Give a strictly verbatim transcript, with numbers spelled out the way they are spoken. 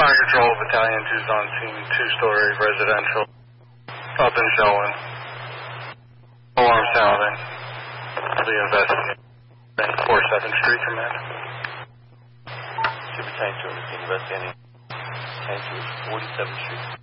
Fire Control Battalion two's on scene, two-story residential, up and showing. Alarm sounding. The investigating. forty-seventh Street Command. Super Tank Service investigating. Tank Service, forty-seventh Street.